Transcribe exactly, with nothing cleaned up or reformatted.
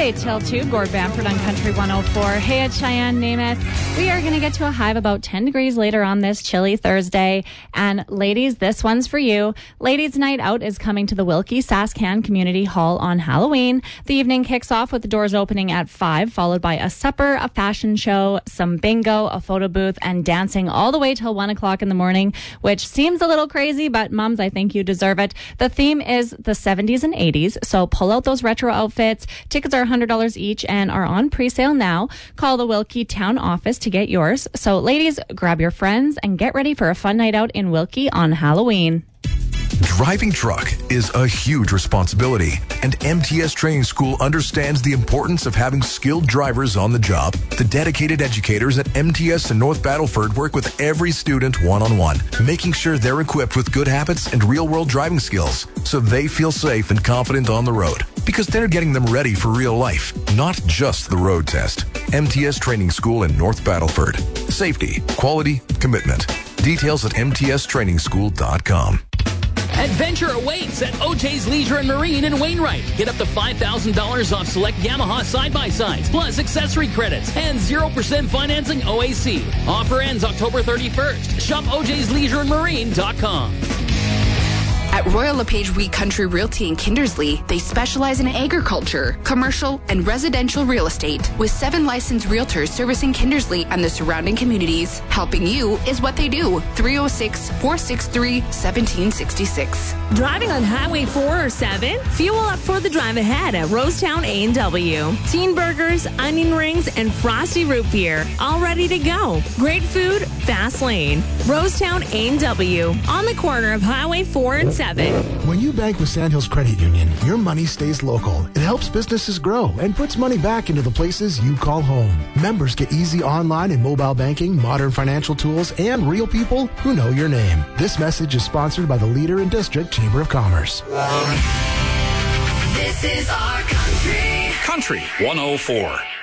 eight till two, Gord Bamford on Country one oh four. Hey, it's Cheyenne Namath. We are going to get to a high of about ten degrees later on this chilly Thursday. And ladies, this one's for you. Ladies' Night Out is coming to the Wilkie Saskatoon Community Hall on Halloween. The evening kicks off with the doors opening at five, followed by a supper, a fashion show, some bingo, a photo booth, and dancing all the way till one o'clock in the morning, which seems a little crazy, but mums, I think you deserve it. The theme is the seventies and eighties, so pull out those retro outfits. Tickets are one hundred dollars each and are on pre-sale now. Call the Wilkie Town office to get yours. So ladies, grab your friends and get ready for a fun night out in Wilkie on Halloween. Driving truck is a huge responsibility, and M T S Training School understands the importance of having skilled drivers on the job. The dedicated educators at M T S in North Battleford work with every student one-on-one, making sure they're equipped with good habits and real-world driving skills so they feel safe and confident on the road, because they're getting them ready for real life, not just the road test. M T S Training School in North Battleford. Safety, quality, commitment. Details at m t s training school dot com. Adventure awaits at O J's Leisure and Marine in Wainwright. Get up to five thousand dollars off select Yamaha side-by-sides, plus accessory credits, and zero percent financing O A C. Offer ends October thirty-first. Shop o j's leisure and marine dot com. At Royal LePage Wheat Country Realty in Kindersley, they specialize in agriculture, commercial, and residential real estate, with seven licensed realtors servicing Kindersley and the surrounding communities. Helping you is what they do. three oh six, four six three, one seven six six. Driving on Highway four or seven? Fuel up for the drive ahead at Rosetown A and W. Teen burgers, onion rings, and frosty root beer, all ready to go. Great food, fast lane. Rosetown A and W, on the corner of Highway four and seven. When you bank with Sandhills Credit Union, your money stays local. It helps businesses grow and puts money back into the places you call home. Members get easy online and mobile banking, modern financial tools, and real people who know your name. This message is sponsored by the Leader and District Chamber of Commerce. This is our country. Country one oh four.